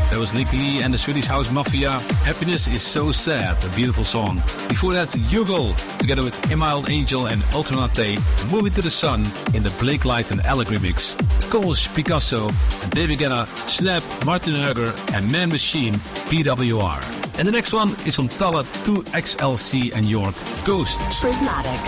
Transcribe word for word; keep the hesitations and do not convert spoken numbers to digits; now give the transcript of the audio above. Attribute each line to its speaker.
Speaker 1: That was Lick Lee and the Swedish House Mafia. Happiness is so sad, a beautiful song. Before that, Yugal, together with Emild Angel and Alternate, Moving to the Sun in the Blake Light and Alec remix. Coles, Picasso, and David Guetta, Snap, Martin Hugger, and Man Machine, P W R. And the next one is from Tala two X L C and York, Ghosts.
Speaker 2: Prismatic.